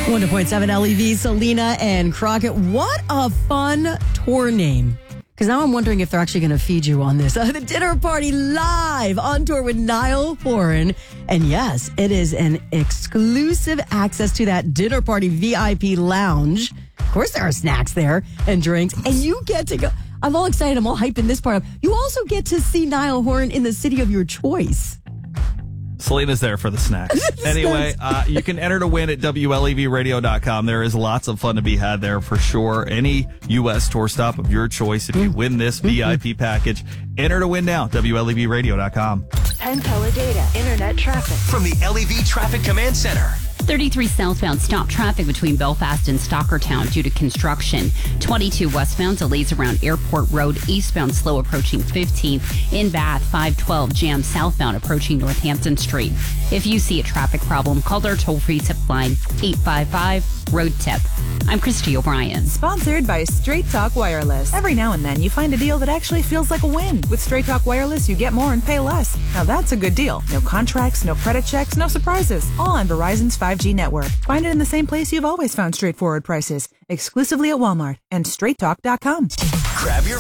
100.7 LEV, Selena and Crockett. What a fun tour name. Because now I'm wondering if they're actually going to feed you on this. The Dinner Party live on tour with Niall Horan. And yes, it is an exclusive access to that Dinner Party VIP lounge. Of course, there are snacks there and drinks. And you get to go. I'm all excited. I'm all hyping this part up. You also get to see Niall Horan in the city of your choice. Selena's there for the snacks. Anyway, you can enter to win at WLEVradio.com. There is lots of fun to be had there for sure. Any U.S. tour stop of your choice. If you win this VIP package, enter to win now. WLEVradio.com. Penn Data Internet traffic from the LEV Traffic Command Center. 33 southbound stop traffic between Belfast and Stockertown due to construction. 22 westbound delays around Airport Road. Eastbound slow approaching 15th. In Bath, 512 jam southbound approaching Northampton Street. If you see a traffic problem, call our toll-free tip line 855-ROAD-TIP. I'm Christy O'Brien. Sponsored by Straight Talk Wireless. Every now and then you find a deal that actually feels like a win. With Straight Talk Wireless, you get more and pay less. Now that's a good deal. No contracts, no credit checks, no surprises. All on Verizon's 5G network. Find it in the same place you've always found straightforward prices. Exclusively at Walmart and straighttalk.com. Grab your